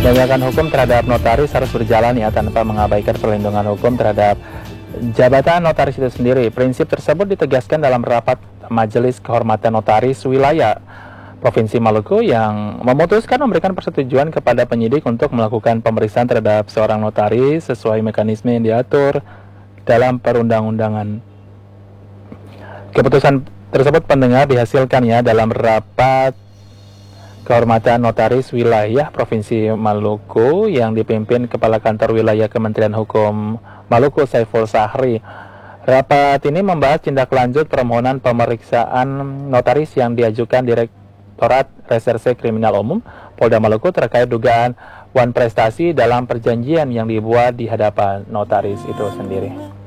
penegakan hukum terhadap notaris harus berjalan ya tanpa mengabaikan perlindungan hukum terhadap jabatan notaris itu sendiri. Prinsip tersebut ditegaskan dalam rapat Majelis Kehormatan Notaris Wilayah Provinsi Maluku yang memutuskan memberikan persetujuan kepada penyidik untuk melakukan pemeriksaan terhadap seorang notaris sesuai mekanisme yang diatur dalam perundang-undangan. Keputusan tersebut pendengar dihasilkan ya dalam rapat Kehormatan Notaris Wilayah Provinsi Maluku yang dipimpin Kepala Kantor Wilayah Kementerian Hukum Maluku Saiful Sahri. Rapat ini membahas tindak lanjut permohonan pemeriksaan notaris yang diajukan Direktorat Reserse Kriminal Umum Polda Maluku terkait dugaan wan prestasi dalam perjanjian yang dibuat di hadapan notaris itu sendiri.